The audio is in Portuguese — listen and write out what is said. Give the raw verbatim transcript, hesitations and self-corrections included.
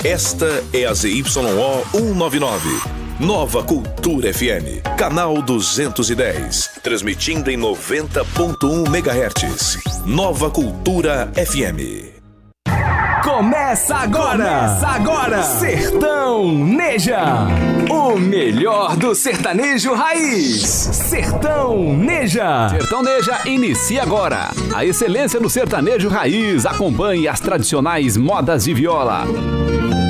Esta é a Z Y O cento e noventa e nove. Nova Cultura F M, canal duzentos e dez, transmitindo em noventa ponto um megahertz. Nova Cultura F M. Começa agora! Começa agora! Sertão Neja! O melhor do sertanejo raiz! Sertão Neja! Sertão Neja inicia agora! A excelência do sertanejo raiz acompanhe as tradicionais modas de viola.